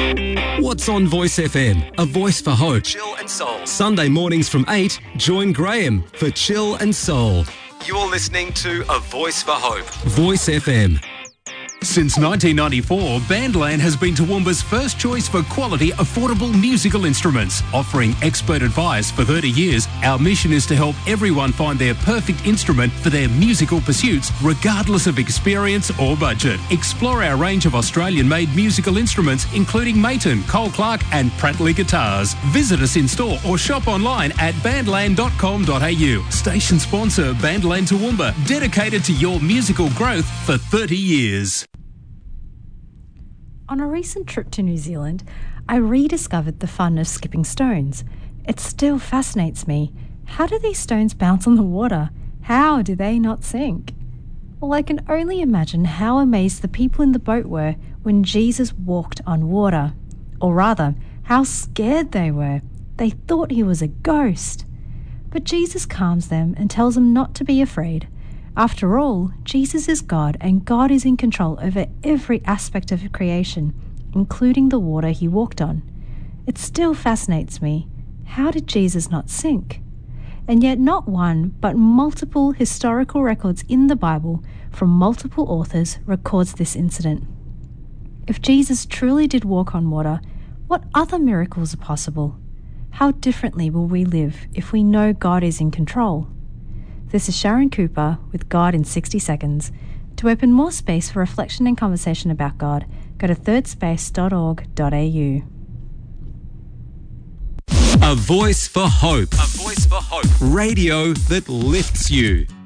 What's on Voice FM? A voice for hope. Chill and Soul. Sunday mornings from 8, join Graham for Chill and Soul. You're listening to A Voice for Hope. Voice FM. Since 1994, Bandland has been Toowoomba's first choice for quality, affordable musical instruments. Offering expert advice for 30 years, our mission is to help everyone find their perfect instrument for their musical pursuits, regardless of experience or budget. Explore our range of Australian-made musical instruments, including Maton, Cole Clark and Prattley guitars. Visit us in store or shop online at bandland.com.au. Station sponsor Bandland Toowoomba, dedicated to your musical growth for 30 years. On a recent trip to New Zealand, I rediscovered the fun of skipping stones. It still fascinates me. How do these stones bounce on the water? How do they not sink? Well, I can only imagine how amazed the people in the boat were when Jesus walked on water. Or rather, how scared they were. They thought he was a ghost. But Jesus calms them and tells them not to be afraid. After all, Jesus is God, and God is in control over every aspect of creation, including the water he walked on. It still fascinates me. How did Jesus not sink? And yet not one, but multiple historical records in the Bible from multiple authors records this incident. If Jesus truly did walk on water, what other miracles are possible? How differently will we live if we know God is in control? This is Sharon Cooper with God in 60 Seconds. To open more space for reflection and conversation about God, go to thirdspace.org.au. A voice for hope. A voice for hope. Radio that lifts you.